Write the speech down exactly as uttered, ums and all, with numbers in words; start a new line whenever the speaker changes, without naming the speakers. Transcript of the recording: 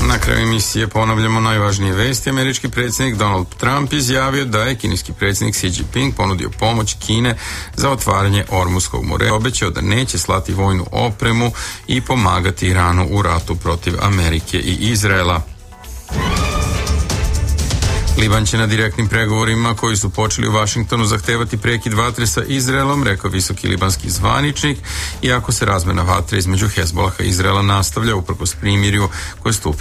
Na kraju emisije ponavljamo najvažnije vesti. Američki predsjednik Donald Trump izjavio da je kineski predsjednik Xi Jinping ponudio pomoć Kine za otvaranje Ormuskog mora. Obećao da neće slati vojnu opremu i pomagati Iranu u ratu protiv Amerike i Izraela. Liban će na direktnim pregovorima koji su počeli u Vašingtonu zahtevati prekid vatre sa Izraelom, rekao visoki libanski zvaničnik, iako se razmena vatre između Hezbolaha i Izraela nastavlja uprkos primirju koje stupi